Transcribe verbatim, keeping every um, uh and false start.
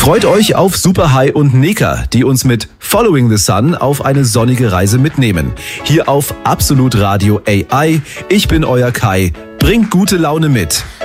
Freut euch auf Superhigh und Neka, die uns mit Following the Sun auf eine sonnige Reise mitnehmen. Hier auf Absolut Radio A I. Ich bin euer Kai. Bringt gute Laune mit.